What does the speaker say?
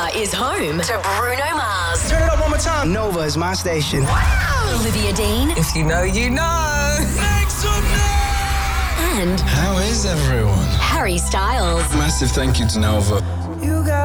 Nova is home to Bruno Mars. Turn it up one more time. Nova is my station. Wow! Olivia Dean. If you know, you know. Make some noise! And how is everyone? Harry Styles. Massive thank you to Nova. You got